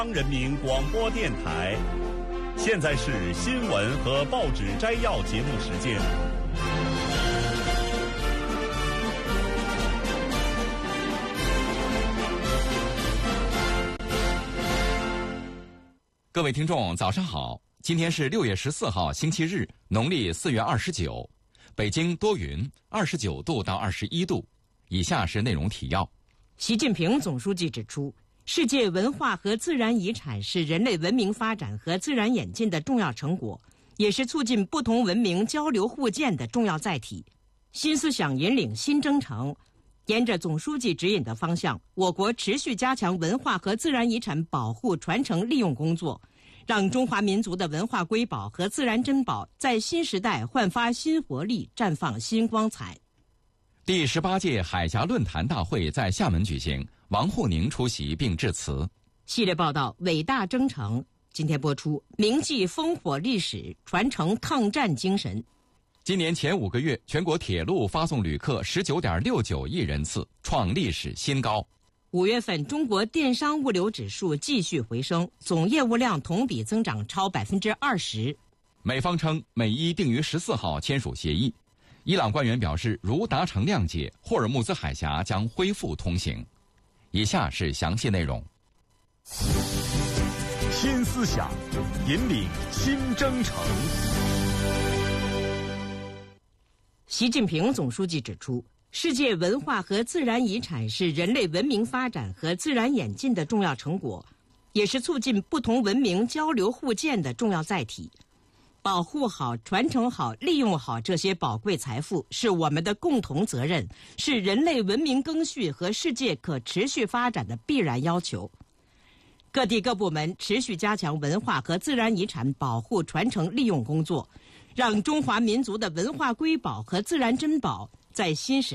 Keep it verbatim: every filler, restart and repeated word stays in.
央人民广播电台，现在是新闻和报纸摘要节目时间。 各位听众，早上好！今天是六月十四号，星期日，农历四月二十九。北京多云，二十九度到二十一度。以下是内容提要。 习近平总书记指出，世界文化和自然遗产是人类文明发展和自然演进的重要成果，也是促进不同文明交流互鉴的重要载体。新思想引领新征程，沿着总书记指引的方向，我国持续加强文化和自然遗产保护、传承、利用工作，让中华民族的文化瑰宝和自然珍宝在新时代焕发新活力，绽放新光彩。 第十八届海峡论坛大会在厦门举行，王沪宁出席并致辞。 系列报道《伟大征程》今天播出，铭记烽火历史，传承抗战精神。 今年前五个月，全国铁路发送旅客十九点六九亿人次，创历史新高。 五月份，中国电商物流指数继续回升，总业务量同比增长超百分之二十。 美方称美伊定于十四号签署协议。伊朗官员表示，如达成谅解，霍尔木兹海峡将恢复通行。以下是详细内容。 新思想引领新征程。 习近平总书记指出，世界文化和自然遗产是人类文明发展和自然演进的重要成果，也是促进不同文明交流互鉴的重要载体。保护好、传承好、利用好这些宝贵财富是我们的共同责任，是人类文明更续和世界可持续发展的必然要求。各地各部门持续加强文化和自然遗产保护、传承、利用工作，让中华民族的文化瑰宝和自然珍宝在新时